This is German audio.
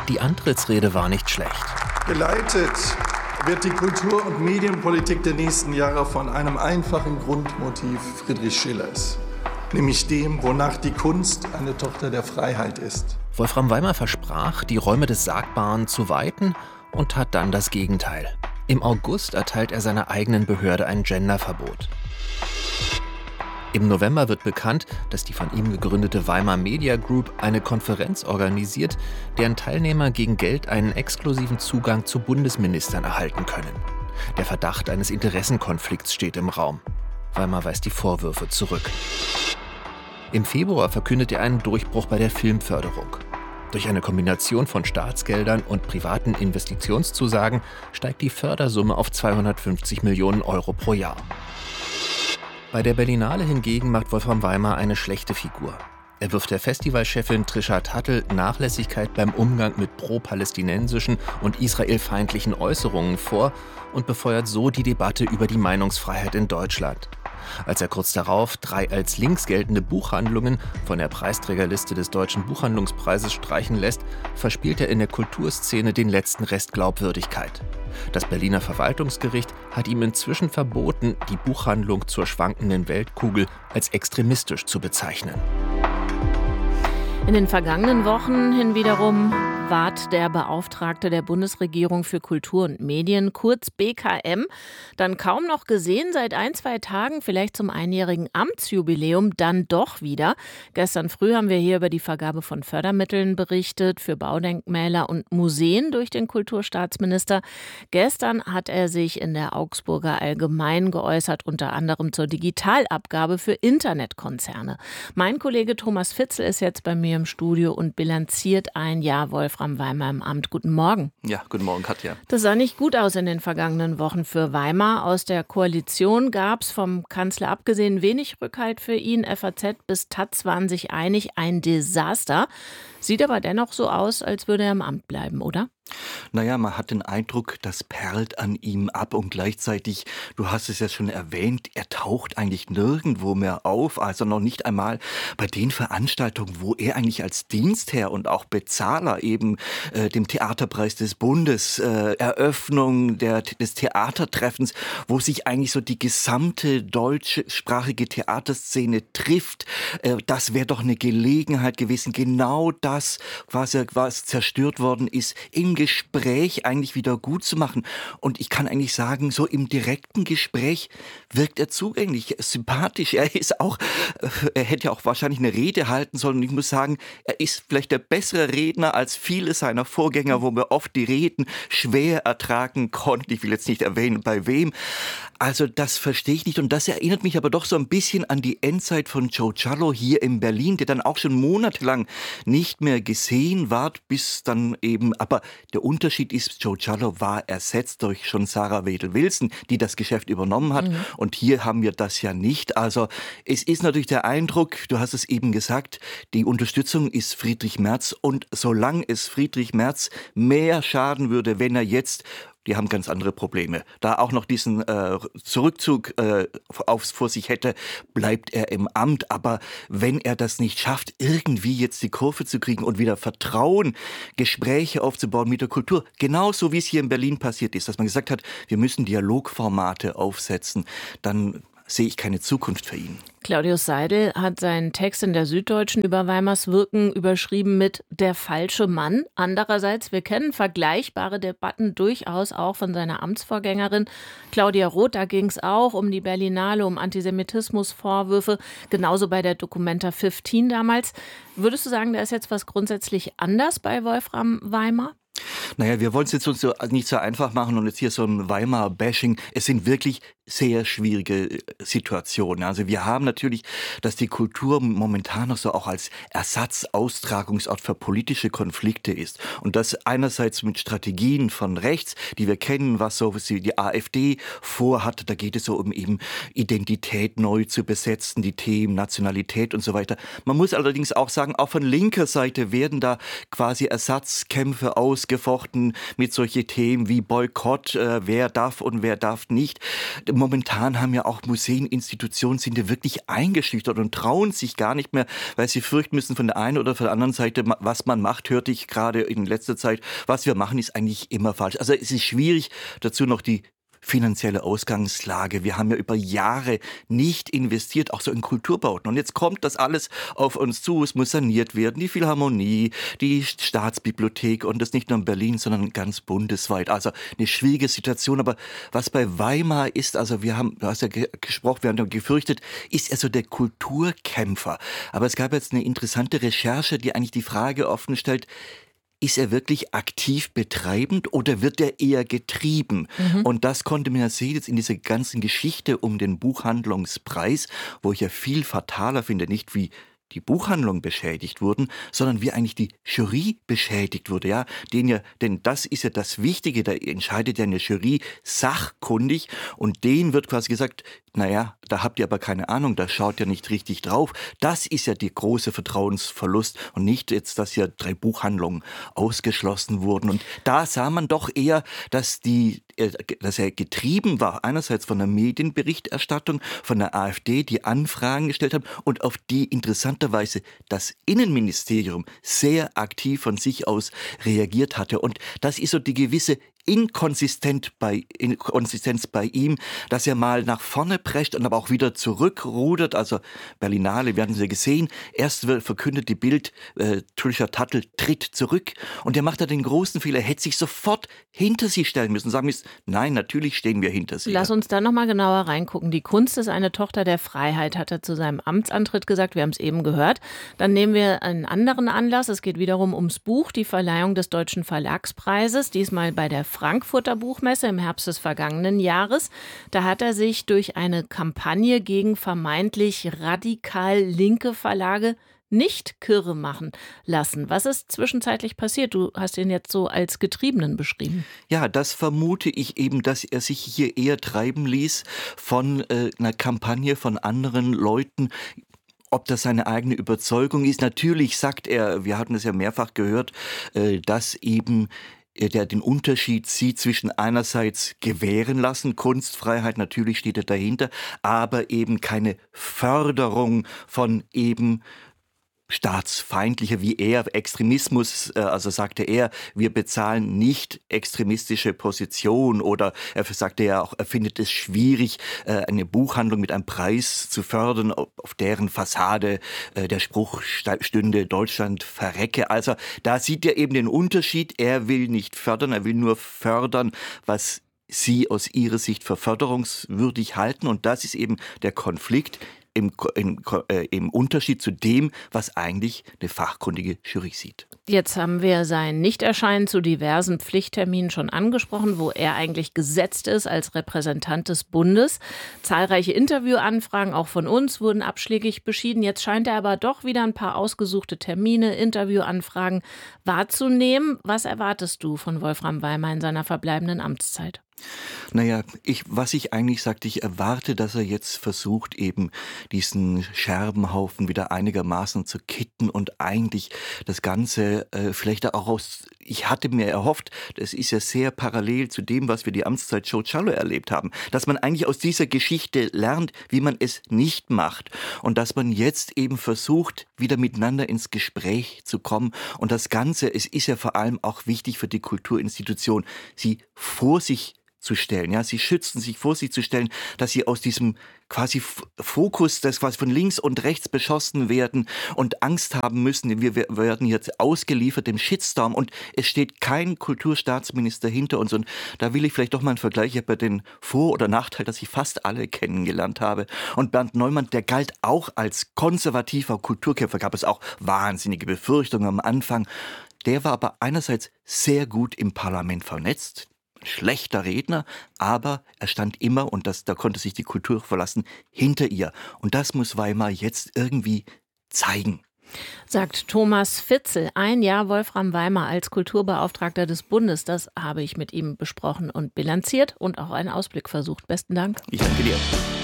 Die Antrittsrede war nicht schlecht. Geleitet wird die Kultur- und Medienpolitik der nächsten Jahre von einem einfachen Grundmotiv Friedrich Schillers, nämlich dem, wonach die Kunst eine Tochter der Freiheit ist. Wolfram Weimar versprach, die Räume des Sagbaren zu weiten und tat dann das Gegenteil. Im August erteilt er seiner eigenen Behörde ein Genderverbot. Im November wird bekannt, dass die von ihm gegründete Weimar Media Group eine Konferenz organisiert, deren Teilnehmer gegen Geld einen exklusiven Zugang zu Bundesministern erhalten können. Der Verdacht eines Interessenkonflikts steht im Raum. Weimar weist die Vorwürfe zurück. Im Februar verkündet er einen Durchbruch bei der Filmförderung. Durch eine Kombination von Staatsgeldern und privaten Investitionszusagen steigt die Fördersumme auf 250 Millionen Euro pro Jahr. Bei der Berlinale hingegen macht Wolfram Weimar eine schlechte Figur. Er wirft der Festivalchefin Trisha Tuttle Nachlässigkeit beim Umgang mit pro-palästinensischen und israelfeindlichen Äußerungen vor und befeuert so die Debatte über die Meinungsfreiheit in Deutschland. Als er kurz darauf 3 als links geltende Buchhandlungen von der Preisträgerliste des Deutschen Buchhandlungspreises streichen lässt, verspielt er in der Kulturszene den letzten Rest Glaubwürdigkeit. Das Berliner Verwaltungsgericht hat ihm inzwischen verboten, die Buchhandlung zur schwankenden Weltkugel als extremistisch zu bezeichnen. In den vergangenen Wochen wiederum ward der Beauftragte der Bundesregierung für Kultur und Medien, kurz BKM, dann kaum noch gesehen, seit 1-2 Tagen, vielleicht zum einjährigen Amtsjubiläum, dann doch wieder. Gestern früh haben wir hier über die Vergabe von Fördermitteln berichtet für Baudenkmäler und Museen durch den Kulturstaatsminister. Gestern hat er sich in der Augsburger Allgemeinen geäußert, unter anderem zur Digitalabgabe für Internetkonzerne. Mein Kollege Thomas Fitzel ist jetzt bei mir im Studio und bilanziert ein Jahr Wolfram Weimar im Amt. Guten Morgen. Ja, guten Morgen, Katja. Das sah nicht gut aus in den vergangenen Wochen für Weimar. Aus der Koalition gab es vom Kanzler abgesehen wenig Rückhalt für ihn. FAZ bis taz waren sich einig, ein Desaster. Sieht aber dennoch so aus, als würde er im Amt bleiben, oder? Naja, man hat den Eindruck, das perlt an ihm ab und gleichzeitig, du hast es ja schon erwähnt, er taucht eigentlich nirgendwo mehr auf, also noch nicht einmal bei den Veranstaltungen, wo er eigentlich als Dienstherr und auch Bezahler eben dem Theaterpreis des Bundes, Eröffnung des Theatertreffens, wo sich eigentlich so die gesamte deutschsprachige Theaterszene trifft, das wäre doch eine Gelegenheit gewesen, genau das, was zerstört worden ist, im Gespräch eigentlich wieder gut zu machen. Und ich kann eigentlich sagen, so im direkten Gespräch wirkt er zugänglich, sympathisch. Er hätte ja auch wahrscheinlich eine Rede halten sollen. Und ich muss sagen, er ist vielleicht der bessere Redner als viele seiner Vorgänger, wo wir oft die Reden schwer ertragen konnten. Ich will jetzt nicht erwähnen, bei wem. Also das verstehe ich nicht. Und das erinnert mich aber doch so ein bisschen an die Endzeit von Joe Cialo hier in Berlin, der dann auch schon monatelang nicht mehr gesehen ward, bis dann eben, aber der Unterschied ist, Joe Cialo war ersetzt durch schon Sarah Wedel-Wilson, die das Geschäft übernommen hat. Und hier haben wir das ja nicht. Also es ist natürlich der Eindruck, du hast es eben gesagt, die Unterstützung ist Friedrich Merz. Und solange es Friedrich Merz mehr schaden würde, wenn er jetzt, die haben ganz andere Probleme, da auch noch diesen Zurückzug vor sich hätte, bleibt er im Amt. Aber wenn er das nicht schafft, irgendwie jetzt die Kurve zu kriegen und wieder Vertrauen, Gespräche aufzubauen mit der Kultur, genauso wie es hier in Berlin passiert ist, dass man gesagt hat, wir müssen Dialogformate aufsetzen, dann sehe ich keine Zukunft für ihn. Claudius Seidel hat seinen Text in der Süddeutschen über Weimars Wirken überschrieben mit „Der falsche Mann". Andererseits, wir kennen vergleichbare Debatten durchaus auch von seiner Amtsvorgängerin Claudia Roth. Da ging es auch um die Berlinale, um Antisemitismusvorwürfe, genauso bei der Documenta 15 damals. Würdest du sagen, da ist jetzt was grundsätzlich anders bei Wolfram Weimar? Naja, wir wollen es jetzt uns nicht so einfach machen und jetzt hier so ein Weimar-Bashing. Es sind wirklich sehr schwierige Situationen. Also wir haben natürlich, dass die Kultur momentan noch so auch als Ersatzaustragungsort für politische Konflikte ist. Und das einerseits mit Strategien von rechts, die wir kennen, was so die AfD vorhat. Da geht es so um eben Identität neu zu besetzen, die Themen Nationalität und so weiter. Man muss allerdings auch sagen, auch von linker Seite werden da quasi Ersatzkämpfe ausgefochten mit solchen Themen wie Boykott, wer darf und wer darf nicht. momentan haben ja auch Museen, Institutionen sind ja wirklich eingeschüchtert und trauen sich gar nicht mehr, weil sie fürchten müssen von der einen oder von der anderen Seite, was man macht, hörte ich gerade in letzter Zeit, was wir machen, ist eigentlich immer falsch. Also es ist schwierig, dazu noch die finanzielle Ausgangslage. Wir haben ja über Jahre nicht investiert, auch so in Kulturbauten. Und jetzt kommt das alles auf uns zu. Es muss saniert werden. Die Philharmonie, die Staatsbibliothek und das nicht nur in Berlin, sondern ganz bundesweit. Also eine schwierige Situation. Aber was bei Weimar ist, also du hast ja gesprochen, wir haben ja gefürchtet, ist er so der Kulturkämpfer. Aber es gab jetzt eine interessante Recherche, die eigentlich die Frage offen stellt, ist er wirklich aktiv betreibend oder wird er eher getrieben? Und das konnte man ja sehen jetzt in dieser ganzen Geschichte um den Buchhandlungspreis, wo ich ja viel fataler finde, nicht wie die Buchhandlung beschädigt wurden, sondern wie eigentlich die Jury beschädigt wurde, ja, denn das ist ja das Wichtige, da entscheidet ja eine Jury sachkundig und denen wird quasi gesagt, naja, da habt ihr aber keine Ahnung, da schaut ihr nicht richtig drauf. Das ist ja der große Vertrauensverlust und nicht jetzt, dass hier 3 Buchhandlungen ausgeschlossen wurden. Und da sah man doch eher, dass er getrieben war, einerseits von der Medienberichterstattung, von der AfD, die Anfragen gestellt haben und auf die interessanterweise das Innenministerium sehr aktiv von sich aus reagiert hatte. Und das ist so die gewisse Inkonsistenz bei ihm, dass er mal nach vorne prescht und aber auch wieder zurückrudert. Also Berlinale, wir hatten sie gesehen, erst verkündet die Bild, Trisha Tuttle tritt zurück und er macht da den großen Fehler, er hätte sich sofort hinter sie stellen müssen, sagen müssen, nein, natürlich stehen wir hinter sie. Lass uns da nochmal genauer reingucken. Die Kunst ist eine Tochter der Freiheit, hat er zu seinem Amtsantritt gesagt, wir haben es eben gehört. Dann nehmen wir einen anderen Anlass, es geht wiederum ums Buch, die Verleihung des Deutschen Verlagspreises, diesmal bei der Frankfurter Buchmesse im Herbst des vergangenen Jahres. Da hat er sich durch eine Kampagne gegen vermeintlich radikal linke Verlage nicht kirre machen lassen. Was ist zwischenzeitlich passiert? Du hast ihn jetzt so als Getriebenen beschrieben. Ja, das vermute ich eben, dass er sich hier eher treiben ließ von einer Kampagne von anderen Leuten. Ob das seine eigene Überzeugung ist, natürlich sagt er, wir hatten es ja mehrfach gehört, dass eben der den Unterschied sieht zwischen einerseits gewähren lassen, Kunstfreiheit, natürlich steht er dahinter, aber eben keine Förderung von eben staatsfeindlicher wie er, Extremismus, also sagte er, wir bezahlen nicht extremistische Position oder er sagte ja auch, er findet es schwierig, eine Buchhandlung mit einem Preis zu fördern, auf deren Fassade der Spruch stünde, Deutschland verrecke. Also da sieht er eben den Unterschied, er will nicht fördern, er will nur fördern, was sie aus ihrer Sicht für förderungswürdig halten und das ist eben der Konflikt. Im Unterschied zu dem, was eigentlich eine fachkundige Jury sieht. Jetzt haben wir sein Nichterscheinen zu diversen Pflichtterminen schon angesprochen, wo er eigentlich gesetzt ist als Repräsentant des Bundes. Zahlreiche Interviewanfragen, auch von uns, wurden abschlägig beschieden. Jetzt scheint er aber doch wieder ein paar ausgesuchte Termine, Interviewanfragen wahrzunehmen. Was erwartest du von Wolfram Weimar in seiner verbleibenden Amtszeit? Naja, was ich eigentlich sagte, ich erwarte, dass er jetzt versucht, eben diesen Scherbenhaufen wieder einigermaßen zu kitten und eigentlich das Ganze vielleicht auch ich hatte mir erhofft, das ist ja sehr parallel zu dem, was wir die Amtszeit Joe Cialo erlebt haben, dass man eigentlich aus dieser Geschichte lernt, wie man es nicht macht und dass man jetzt eben versucht, wieder miteinander ins Gespräch zu kommen und das Ganze, es ist ja vor allem auch wichtig für die Kulturinstitution, sie vor sich zu stellen. Ja, sie schützen sich vor sich zu stellen, dass sie aus diesem quasi Fokus, das quasi von links und rechts beschossen werden und Angst haben müssen. Wir werden jetzt ausgeliefert dem Shitstorm und es steht kein Kulturstaatsminister hinter uns. Und da will ich vielleicht doch mal einen Vergleich bei den Vor- oder Nachteil, dass ich fast alle kennengelernt habe. Und Bernd Neumann, der galt auch als konservativer Kulturkämpfer, gab es auch wahnsinnige Befürchtungen am Anfang. Der war aber einerseits sehr gut im Parlament vernetzt, schlechter Redner, aber er stand immer, und da konnte sich die Kultur verlassen, hinter ihr. Und das muss Weimar jetzt irgendwie zeigen. Sagt Thomas Fitzel. Ein Jahr Wolfram Weimar als Kulturbeauftragter des Bundes, das habe ich mit ihm besprochen und bilanziert und auch einen Ausblick versucht. Besten Dank. Ich danke dir.